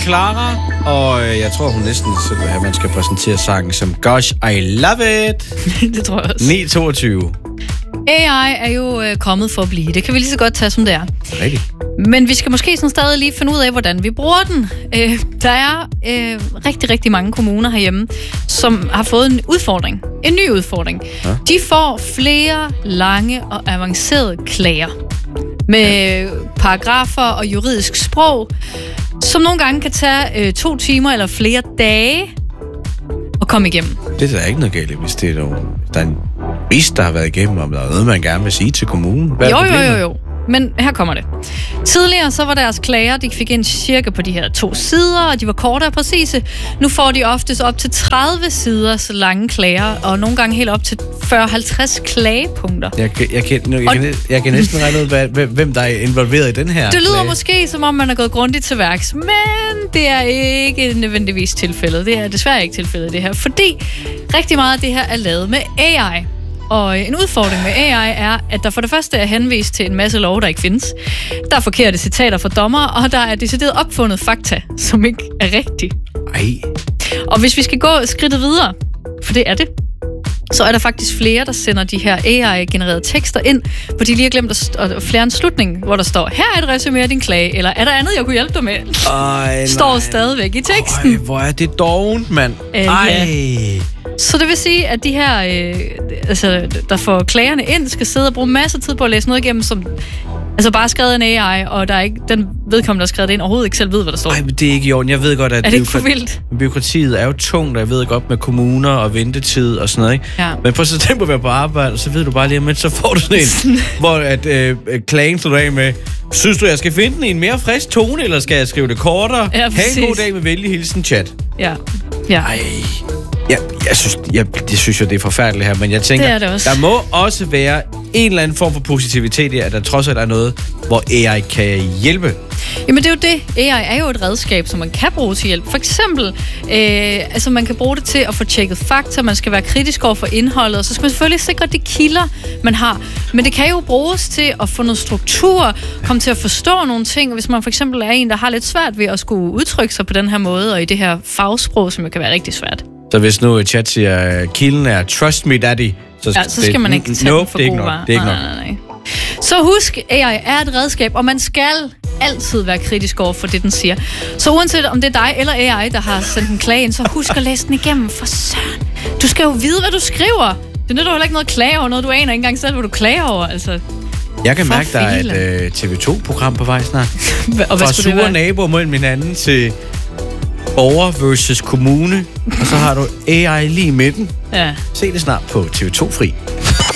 Clara, og jeg tror, hun næsten vil have, at man skal præsentere sangen som Gosh, I Love It. Det tror jeg også. 9:22. AI er jo kommet for at blive. Det kan vi lige så godt tage, som det er. Rigtigt. Men vi skal måske sådan stadig lige finde ud af, hvordan vi bruger den. Der er rigtig, rigtig mange kommuner herhjemme, som har fået en udfordring. En ny udfordring. Ja. De får flere lange og avancerede klager med paragrafer og juridisk sprog, som nogle gange kan tage 2 timer eller flere dage at komme igennem. Det er da ikke noget galt, hvis det er der er en bis, der har været igennem, om der er noget, man gerne vil sige til kommunen. Hvad er Jo. Men her kommer det. Tidligere så var deres klager, de fik ind cirka på de her 2 sider, og de var korte og præcise. Nu får de oftest op til 30 siders lange klager, og nogle gange helt op til 40-50 klagepunkter. Jeg kan næsten regne ud, hvem der er involveret i den her. Det lyder måske, som om man er gået grundigt til værks, men det er ikke nødvendigvis tilfældet. Det er desværre ikke tilfældet, det her, fordi rigtig meget af det her er lavet med AI. Og en udfordring med AI er, at der for det første er henvist til en masse love, der ikke findes. Der er forkerte citater fra dommer, og der er decideret opfundet fakta, som ikke er rigtige. Ej. Og hvis vi skal gå skridtet videre, for det er det, så er der faktisk flere, der sender de her AI-genererede tekster ind, hvor de lige har glemt at flere en slutning, hvor der står, her er et resumé af din klage, eller er der andet, jeg kunne hjælpe dig med? Står stadigvæk i teksten. Ej, hvor er det dovent, mand. Ja. Så det vil sige, at de her, der får klagerne ind, skal sidde og bruge masser af tid på at læse noget igennem, som bare er skrevet en AI, og der er ikke den vedkommende, der har skrevet det ind, overhovedet ikke selv ved, hvad der står. Nej, men det er ikke i orden. Jeg ved godt, at er det ikke for vildt? Bureaukratiet er jo tungt, og jeg ved godt med kommuner og ventetid og sådan noget, ikke? Ja. Men prøv så tænk på at være på arbejde, så ved du bare lige om lidt, så får du sådan en, hvor at klagen står af med, synes du, jeg skal finde den i en mere frisk tone, eller skal jeg skrive det kortere? Ja, ha' en god dag med venlig hilsen, chat. Ja. Ej. Jeg synes jo, det er forfærdeligt her, men jeg tænker, der må også være en eller anden form for positivitet i, at der trods alt er noget, hvor AI kan hjælpe. Jamen det er jo det. AI er jo et redskab, som man kan bruge til hjælp. For eksempel, man kan bruge det til at få tjekket fakta, man skal være kritisk over for indholdet, og så skal man selvfølgelig sikre de kilder, man har. Men det kan jo bruges til at få noget struktur, komme til at forstå nogle ting, hvis man for eksempel er en, der har lidt svært ved at skulle udtrykke sig på den her måde, og i det her fagsprog, som jo kan være rigtig svært. Så hvis nu chat siger, at kilden er trust me daddy, så skal man ikke tage den for gode varer. Det er ikke nok. Nej. Så husk, AI er et redskab, og man skal altid være kritisk over for det, den siger. Så uanset om det er dig eller AI, der har sendt en klage ind, så husk at læse den igennem, for søren. Du skal jo vide, hvad du skriver. Det nytter jo heller ikke noget at klage over noget, du aner ikke engang selv, hvad du klager over. Altså, jeg kan mærke, der er et TV2-program på vej snart. Fra sure naboer mellem hinanden til borger versus kommune, og så har du AI lige i midten. Ja. Se det snart på TV2 Fri.